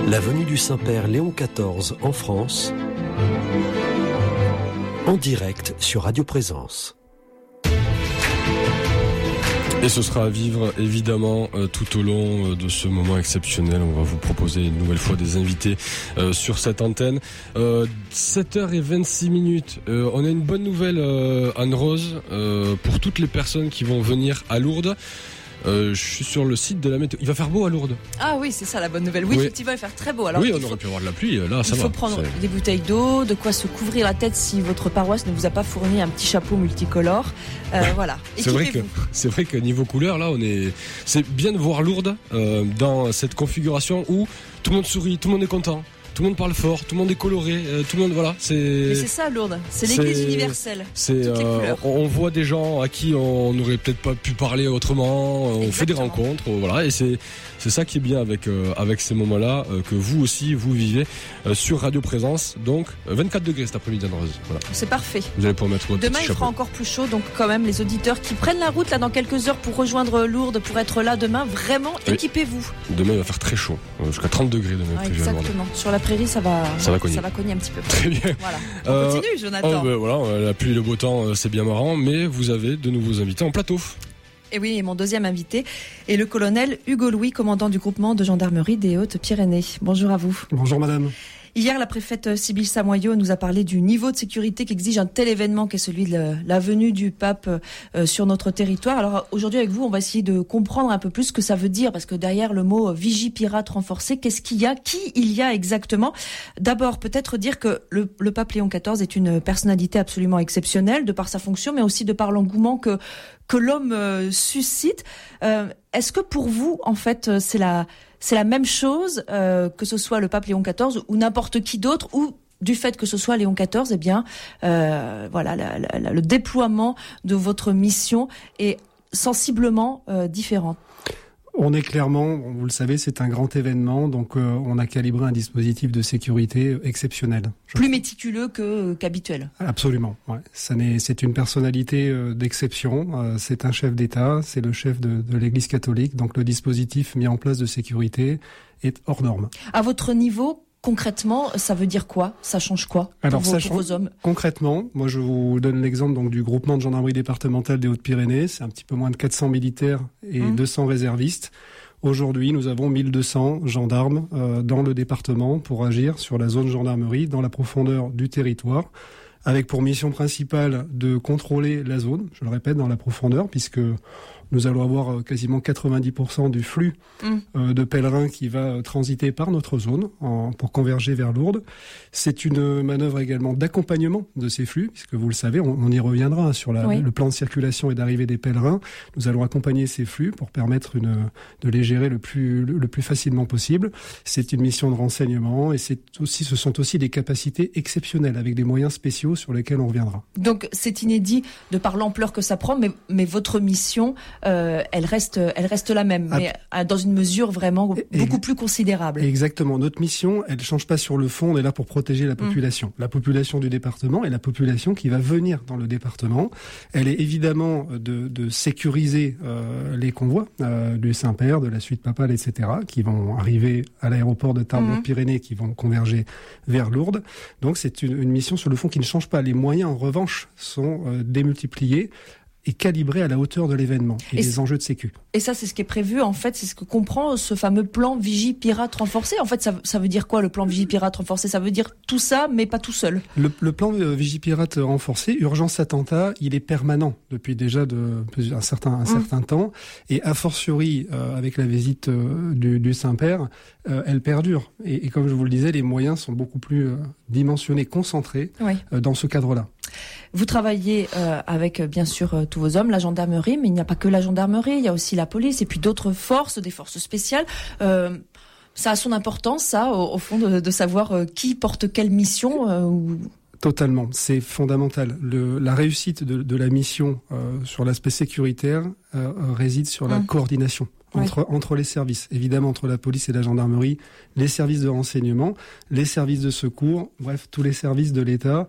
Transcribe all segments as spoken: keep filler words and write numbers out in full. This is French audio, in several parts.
La venue du Saint-Père Léon quatorze en France, en direct sur Radio Présence. Et ce sera à vivre évidemment euh, tout au long euh, de ce moment exceptionnel. On va vous proposer une nouvelle fois des invités euh, sur cette antenne. Euh, sept heures vingt-six minutes. Euh, on a une bonne nouvelle, euh, Anne-Rose, euh, pour toutes les personnes qui vont venir à Lourdes. Euh, je suis sur le site de la météo. Il va faire beau à Lourdes. Ah oui, c'est ça la bonne nouvelle. Oui, oui. Effectivement, il va faire très beau. Alors, oui, on aurait faut... pu avoir de la pluie. Là, ça il va. faut prendre c'est... des bouteilles d'eau, de quoi se couvrir la tête si votre paroisse ne vous a pas fourni un petit chapeau multicolore. Euh, ouais. Voilà. C'est vrai que c'est vrai que niveau couleur, là, on est. C'est bien de voir Lourdes euh, dans cette configuration où tout le monde sourit, tout le monde est content. Tout le monde parle fort, tout le monde est coloré, euh, tout le monde, voilà, c'est... Mais c'est ça, Lourdes, c'est l'église c'est... universelle, c'est, toutes les euh, couleurs. On voit des gens à qui on n'aurait peut-être pas pu parler autrement, on Exactement. fait des rencontres, voilà, et c'est, c'est ça qui est bien avec, euh, avec ces moments-là, euh, que vous aussi, vous vivez euh, sur Radio Présence, donc vingt-quatre degrés cet après-midi, Anne-Rose, voilà. C'est parfait. Vous allez pouvoir mettre votre Demain, il chapeau. fera encore plus chaud, donc quand même, les auditeurs qui prennent la route là dans quelques heures pour rejoindre Lourdes, pour être là demain, vraiment, oui. équipez-vous. Demain, il va faire très chaud, jusqu'à trente degrés demain. Ah, exactement, sur la prairie, ça va... Ça va cogner. Ça va cogner un petit peu. Très bien. Voilà. On euh, continue, Jonathan. Oh, ben voilà, la pluie et le beau temps, c'est bien marrant, mais vous avez de nouveaux invités en plateau. Et oui, et mon deuxième invité est le colonel Hugo Louis, commandant du groupement de gendarmerie des Hautes-Pyrénées. Bonjour à vous. Bonjour madame. Hier, la préfète Sybille Samoyau nous a parlé du niveau de sécurité qu'exige un tel événement qu'est celui de la venue du pape euh, sur notre territoire. Alors aujourd'hui, avec vous, on va essayer de comprendre un peu plus ce que ça veut dire, parce que derrière le mot vigie pirate renforcé, qu'est-ce qu'il y a, qui il y a exactement? D'abord, peut-être dire que le, le pape Léon quatorze est une personnalité absolument exceptionnelle, de par sa fonction, mais aussi de par l'engouement que que l'homme euh, suscite. Euh, est-ce que pour vous, en fait, c'est la c'est la même chose, euh, que ce soit le pape Léon quatorze ou n'importe qui d'autre, ou du fait que ce soit Léon quatorze, eh bien, euh, voilà, la, la, la, le déploiement de votre mission est sensiblement euh, différent. On est clairement, vous le savez, c'est un grand événement, donc euh, on a calibré un dispositif de sécurité exceptionnel. Plus méticuleux que, qu'habituel. Absolument, ouais. Ça n'est, c'est une personnalité euh, d'exception, euh, c'est un chef d'État, c'est le chef de, de l'Église catholique, donc le dispositif mis en place de sécurité est hors norme. À votre niveau, concrètement, ça veut dire quoi? Ça change quoi pour, Alors, vos, ça pour change, vos hommes? Concrètement, moi je vous donne l'exemple donc du groupement de gendarmerie départementale des Hautes-Pyrénées. C'est un petit peu moins de quatre cents militaires et mmh. deux cents réservistes. Aujourd'hui, nous avons mille deux cents gendarmes euh, dans le département pour agir sur la zone gendarmerie dans la profondeur du territoire, avec pour mission principale de contrôler la zone, je le répète, dans la profondeur, puisque nous allons avoir quasiment quatre-vingt-dix pour cent du flux mmh. euh, de pèlerins qui va transiter par notre zone en, pour converger vers Lourdes. C'est une manœuvre également d'accompagnement de ces flux, puisque vous le savez, on, on y reviendra sur la, oui. le plan de circulation et d'arrivée des pèlerins. Nous allons accompagner ces flux pour permettre une, de les gérer le plus, le, le plus facilement possible. C'est une mission de renseignement et c'est aussi, ce sont aussi des capacités exceptionnelles avec des moyens spéciaux sur lesquels on reviendra. Donc c'est inédit de par l'ampleur que ça prend, mais, mais votre mission... Euh, elle reste, elle reste la même, mais ah, dans une mesure vraiment beaucoup plus considérable. Exactement. Notre mission, elle change pas sur le fond. On est là pour protéger la population, mmh. la population du département et la population qui va venir dans le département. Elle est évidemment de, de sécuriser euh, les convois euh, du Saint-Père, de la suite papale, et cetera, qui vont arriver à l'aéroport de Tarbes-Pyrénées, mmh. qui vont converger vers Lourdes. Donc c'est une, une mission sur le fond qui ne change pas. Les moyens, en revanche, sont euh, démultipliés et calibré à la hauteur de l'événement et, et des enjeux de sécu. Et ça, c'est ce qui est prévu, en fait, c'est ce que comprend ce fameux plan Vigie-Pirate renforcé. En fait, ça, ça veut dire quoi, le plan Vigie-Pirate renforcé? Ça veut dire tout ça, mais pas tout seul. Le, le plan euh, Vigie-Pirate renforcé, urgence attentat, il est permanent depuis déjà de, un certain, un mmh. certain temps. Et a fortiori, euh, avec la visite euh, du, du Saint-Père, euh, elle perdure. Et, et comme je vous le disais, les moyens sont beaucoup plus euh, dimensionnés, concentrés oui. euh, dans ce cadre-là. Vous travaillez euh, avec, bien sûr, euh, tous vos hommes, la gendarmerie, mais il n'y a pas que la gendarmerie, il y a aussi la police et puis d'autres forces, des forces spéciales. Euh, ça a son importance, ça, au, au fond, de, de savoir euh, qui porte quelle mission euh, ou... Totalement, c'est fondamental. Le, la réussite de, de la mission euh, sur l'aspect sécuritaire euh, réside sur la mmh. coordination entre, oui. entre les services. Évidemment, entre la police et la gendarmerie, les services de renseignement, les services de secours, bref, tous les services de l'État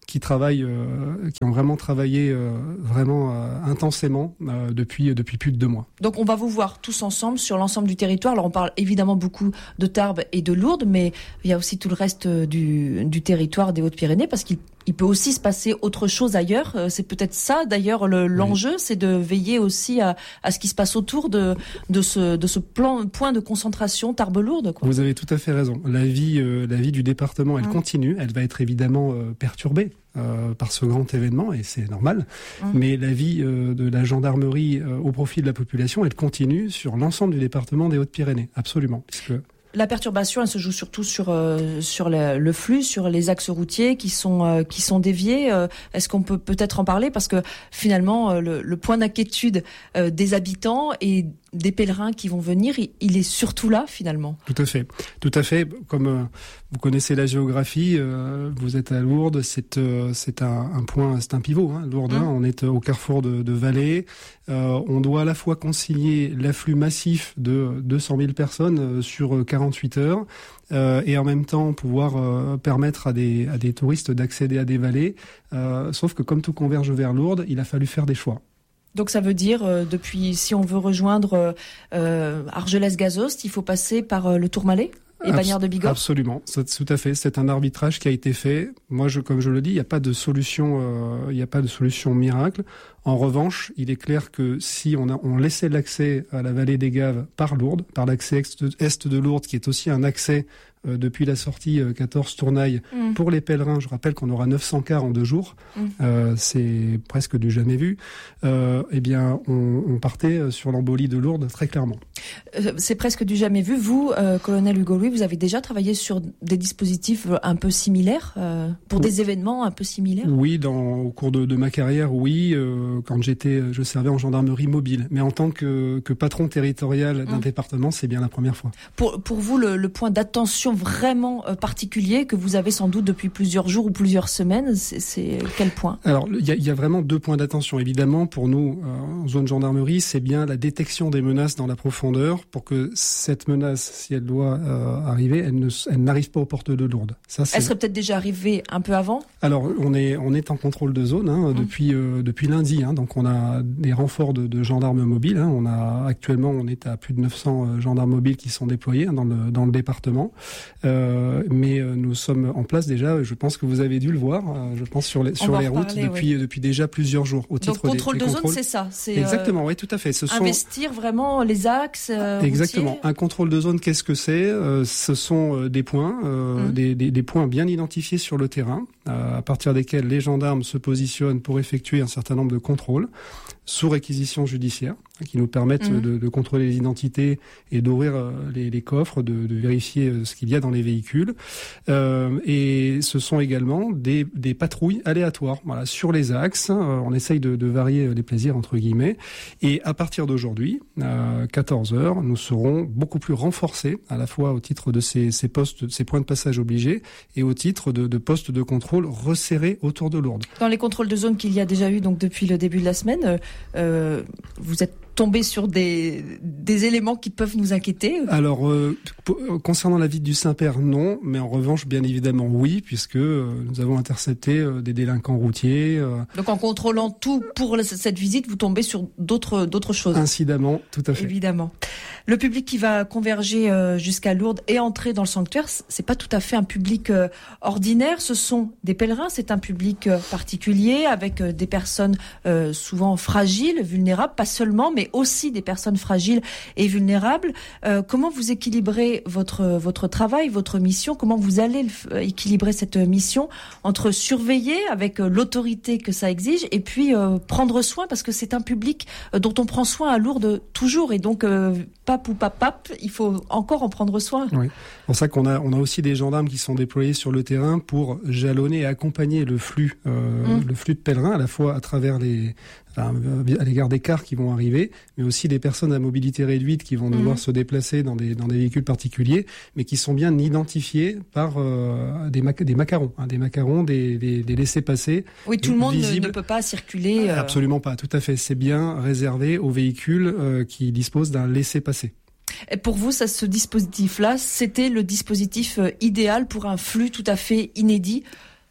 qui travaillent, euh, qui ont vraiment travaillé euh, vraiment euh, intensément euh, depuis depuis plus de deux mois. Donc on va vous voir tous ensemble sur l'ensemble du territoire. Alors on parle évidemment beaucoup de Tarbes et de Lourdes, mais il y a aussi tout le reste du, du territoire des Hautes-Pyrénées, parce qu'il il peut aussi se passer autre chose ailleurs. C'est peut-être ça d'ailleurs le, l'enjeu, oui. C'est de veiller aussi à, à ce qui se passe autour de, de ce, de ce plan, point de concentration Tarbes-Lourdes, quoi. Vous avez tout à fait raison. La vie, euh, la vie du département, elle mmh. continue. Elle va être évidemment euh, perturbée euh, par ce grand événement, et c'est normal. Mmh. Mais la vie euh, de la gendarmerie euh, au profit de la population, elle continue sur l'ensemble du département des Hautes-Pyrénées. Absolument. Puisque la perturbation, elle se joue surtout sur euh, sur le, le flux, sur les axes routiers qui sont euh, qui sont déviés. Euh, est-ce qu'on peut peut-être en parler, parce que finalement euh, le, le point d'inquiétude euh, des habitants et des pèlerins qui vont venir, il, il est surtout là finalement. Tout à fait, tout à fait. Comme euh, vous connaissez la géographie, euh, vous êtes à Lourdes, c'est euh, c'est un, un point, c'est un pivot. Hein, Lourdes, mmh. hein, on est au carrefour de, de vallées. Euh, on doit à la fois concilier l'afflux massif de deux cent mille personnes euh, sur quarante-huit heures. Euh, et en même temps pouvoir euh, permettre à des, à des touristes d'accéder à des vallées. Euh, sauf que comme tout converge vers Lourdes, il a fallu faire des choix. Donc ça veut dire, euh, depuis, si on veut rejoindre euh, Argelès-Gazost, il faut passer par euh, le Tourmalet et Abs- Bagnères de Bigorre. Absolument, c'est, tout à fait. C'est un arbitrage qui a été fait. Moi, je, comme je le dis, il n'y a pas de solution, euh, il n'y a pas de solution miracle. En revanche, il est clair que si on, a, on laissait l'accès à la vallée des Gaves par Lourdes, par l'accès est de Lourdes, qui est aussi un accès euh, depuis la sortie euh, quatorze Tournaille mmh. pour les pèlerins, je rappelle qu'on aura neuf cents cars en deux jours, mmh. euh, c'est presque du jamais vu, euh, eh bien on, on partait sur l'embolie de Lourdes très clairement. Euh, c'est presque du jamais vu. Vous, euh, colonel Hugo Louis, vous avez déjà travaillé sur des dispositifs un peu similaires, euh, pour oui. des événements un peu similaires? Oui, dans, au cours de, de ma carrière, oui. Euh, quand j'étais, je servais en gendarmerie mobile. Mais en tant que, que patron territorial d'un mmh. département, c'est bien la première fois. Pour, pour vous, le, le point d'attention vraiment euh, particulier que vous avez sans doute depuis plusieurs jours ou plusieurs semaines, c'est, c'est quel point? Alors, il y a, y a vraiment deux points d'attention. Évidemment, pour nous, euh, en zone gendarmerie, c'est bien la détection des menaces dans la profondeur pour que cette menace, si elle doit euh, arriver, elle, ne, elle n'arrive pas aux portes de Lourdes. Ça, c'est... Elle serait peut-être déjà arrivée un peu avant? Alors, on est, on est en contrôle de zone hein, mmh. depuis, euh, depuis lundi. Hein, donc, on a des renforts de, de gendarmes mobiles. Hein. On a actuellement, on est à plus de neuf cents gendarmes mobiles qui sont déployés hein, dans le dans le département. Euh, mais euh, nous sommes en place déjà. Je pense que vous avez dû le voir. Euh, je pense sur les on sur les routes parler, depuis oui. depuis déjà plusieurs jours. Au titre donc contrôle des, des de contrôles. zone, c'est ça. C'est exactement. Euh, oui, tout à fait. Ce sont investir vraiment les axes. Euh, exactement. routiers. Un contrôle de zone, qu'est-ce que c'est? euh, Ce sont euh, des points, euh, mmh. des, des des points bien identifiés sur le terrain, euh, à partir desquels les gendarmes se positionnent pour effectuer un certain nombre de contrôles sous réquisition judiciaire, qui nous permettent mmh. de, de contrôler les identités et d'ouvrir euh, les, les coffres, de, de vérifier euh, ce qu'il y a dans les véhicules. Euh, et ce sont également des, des patrouilles aléatoires, voilà, sur les axes. Euh, on essaye de, de varier les plaisirs entre guillemets. Et à partir d'aujourd'hui, à quatorze heures, nous serons beaucoup plus renforcés, à la fois au titre de ces, ces postes, ces points de passage obligés, et au titre de, de postes de contrôle resserrés autour de Lourdes. Dans les contrôles de zone qu'il y a déjà eu donc depuis le début de la semaine, euh, vous êtes tombé sur des, des éléments qui peuvent nous inquiéter? Alors, euh, p- concernant la ville du Saint-Père, non, mais en revanche, bien évidemment, oui, puisque euh, nous avons intercepté euh, des délinquants routiers. Euh, Donc, en contrôlant tout pour la, cette visite, vous tombez sur d'autres, d'autres choses? Incidemment, tout à fait. Évidemment. Le public qui va converger euh, jusqu'à Lourdes et entrer dans le sanctuaire, c'est pas tout à fait un public euh, ordinaire. Ce sont des pèlerins, c'est un public euh, particulier, avec euh, des personnes euh, souvent fragiles, vulnérables, pas seulement, mais aussi des personnes fragiles et vulnérables. Euh, comment vous équilibrez votre votre travail, votre mission? Comment vous allez le, équilibrer cette mission entre surveiller avec euh, l'autorité que ça exige et puis euh, prendre soin, parce que c'est un public euh, dont on prend soin à Lourdes toujours, et donc euh, pape ou pas pape, il faut encore en prendre soin. Oui, c'est pour ça qu'on a on a aussi des gendarmes qui sont déployés sur le terrain pour jalonner et accompagner le flux euh, mmh. le flux de pèlerins, à la fois à travers les à l'égard des cars qui vont arriver, mais aussi des personnes à mobilité réduite qui vont devoir mmh. se déplacer dans des dans des véhicules particuliers, mais qui sont bien identifiés par euh, des, mac- des macarons, hein, des macarons, des, des, des laissez-passer. Oui, tout le monde ne, ne peut pas circuler. Euh... Absolument pas, tout à fait. C'est bien réservé aux véhicules euh, qui disposent d'un laissez-passer. Et pour vous, ça, ce dispositif-là, c'était le dispositif idéal pour un flux tout à fait inédit?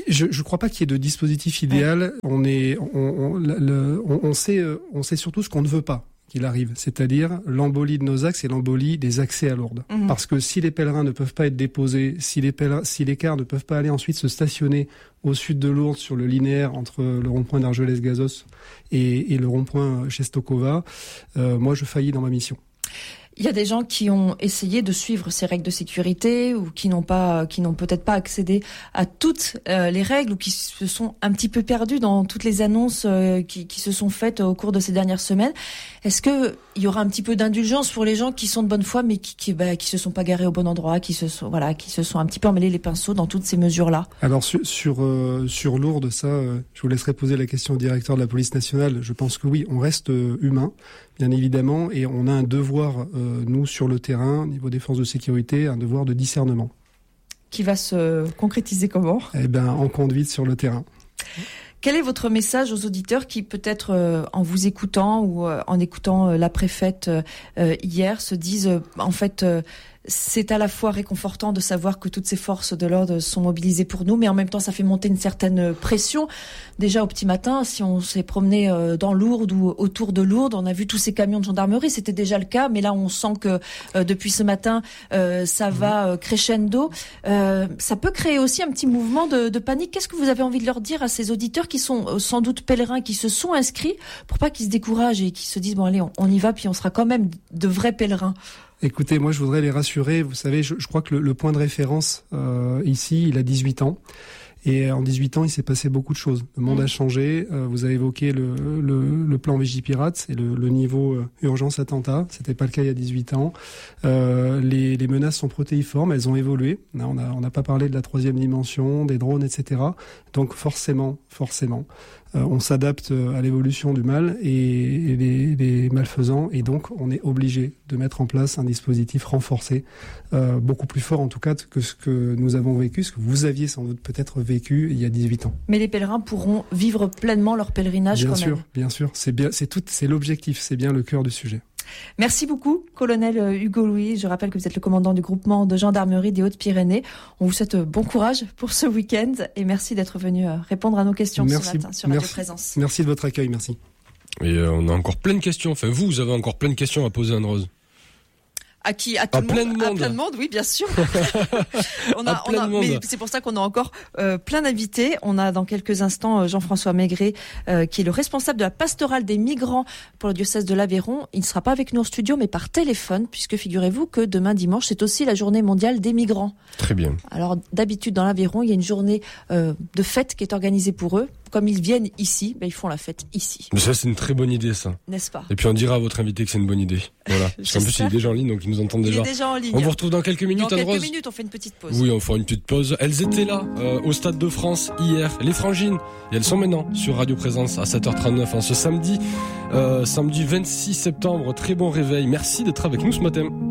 Je ne crois pas qu'il y ait de dispositif idéal. Ouais. On est, on, on, le, on, on sait, on sait surtout ce qu'on ne veut pas qu'il arrive, c'est-à-dire l'embolie de nos axes et l'embolie des accès à Lourdes. Mmh. Parce que si les pèlerins ne peuvent pas être déposés, si les pèlerins, si les cars ne peuvent pas aller ensuite se stationner au sud de Lourdes sur le linéaire entre le rond-point d'Argelès-Gazos et, et le rond-point Czestochowa, euh, moi je faillis dans ma mission. Il y a des gens qui ont essayé de suivre ces règles de sécurité ou qui n'ont pas, qui n'ont peut-être pas accédé à toutes euh, les règles ou qui se sont un petit peu perdus dans toutes les annonces euh, qui, qui se sont faites au cours de ces dernières semaines. Est-ce que il y aura un petit peu d'indulgence pour les gens qui sont de bonne foi mais qui, qui, bah, qui se sont pas garés au bon endroit, qui se sont, voilà, qui se sont un petit peu emmêlés les pinceaux dans toutes ces mesures-là? Alors sur sur, euh, sur Lourdes, ça, euh, je vous laisserai poser la question au directeur de la police nationale. Je pense que oui, on reste euh, humain, bien évidemment, et on a un devoir, euh, nous, sur le terrain, au niveau des forces de sécurité, un devoir de discernement. Qui va se concrétiser comment? Eh ben, en conduite sur le terrain. Quel est votre message aux auditeurs qui, peut-être euh, en vous écoutant ou euh, en écoutant euh, la préfète euh, hier, se disent euh, en fait euh, c'est à la fois réconfortant de savoir que toutes ces forces de l'ordre sont mobilisées pour nous, mais en même temps ça fait monter une certaine pression. Déjà au petit matin, si on s'est promené euh, dans Lourdes ou autour de Lourdes, on a vu tous ces camions de gendarmerie, c'était déjà le cas, mais là on sent que euh, depuis ce matin euh, ça va euh, crescendo. Euh, ça peut créer aussi un petit mouvement de, de panique. Qu'est-ce que vous avez envie de leur dire à ces auditeurs qui sont euh, sans doute pèlerins, qui se sont inscrits, pour pas qu'ils se découragent et qu'ils se disent bon allez on, on y va puis on sera quand même de vrais pèlerins? Écoutez, moi je voudrais les rassurer. Vous savez, je, je crois que le, le point de référence euh, ici, il a dix-huit ans. Et en dix-huit ans, il s'est passé beaucoup de choses. Le monde mmh. a changé. Euh, vous avez évoqué le, le, le plan Vigipirate et le, le niveau euh, urgence attentat. C'était pas le cas il y a dix-huit ans. Euh, les, les menaces sont protéiformes, elles ont évolué. Là, on a, on n'a pas parlé de la troisième dimension, des drones, et cetera. Donc forcément, forcément, euh, on s'adapte à l'évolution du mal et, et les, les malfaisants. Et donc, on est obligé de mettre en place un dispositif renforcé, euh, beaucoup plus fort en tout cas que ce que nous avons vécu, ce que vous aviez sans doute peut-être vécu vécu il y a dix-huit ans. Mais les pèlerins pourront vivre pleinement leur pèlerinage bien quand sûr, même. Bien sûr, c'est bien, c'est tout, c'est l'objectif, c'est bien le cœur du sujet. Merci beaucoup, colonel Hugo Louis. Je rappelle que vous êtes le commandant du groupement de gendarmerie des Hautes-Pyrénées. On vous souhaite bon courage pour ce week-end et merci d'être venu répondre à nos questions merci, ce matin sur merci, Radio Présence. Merci de votre accueil, merci. Et euh, on a encore plein de questions. Enfin, vous, vous avez encore plein de questions à poser, Anne-Rose. À qui? À tout à le plein monde. De monde. À plein de monde, oui, bien sûr. on a, à plein on a, de monde. Mais c'est pour ça qu'on a encore euh, plein d'invités. On a dans quelques instants Jean-François Maigret, euh, qui est le responsable de la pastorale des migrants pour le diocèse de l'Aveyron. Il ne sera pas avec nous en studio, mais par téléphone, puisque figurez-vous que demain dimanche, c'est aussi la journée mondiale des migrants. Très bien. Alors d'habitude dans l'Aveyron, il y a une journée euh, de fête qui est organisée pour eux. Comme ils viennent ici, ben ils font la fête ici. Mais ça, c'est une très bonne idée, ça. N'est-ce pas? Et puis on dira à votre invité que c'est une bonne idée. Voilà. Parce qu'en plus, il est déjà en ligne, donc ils nous entendent déjà. Il est déjà en ligne. On vous retrouve dans quelques minutes, Dans quelques Anne-Rose. minutes, on fait une petite pause. Oui, on fera une petite pause. Elles étaient là, euh, au Stade de France, hier, les Frangines. Et elles sont maintenant sur Radio Présence à sept heures trente-neuf en ce samedi, euh, samedi vingt-six septembre. Très bon réveil. Merci d'être avec nous ce matin.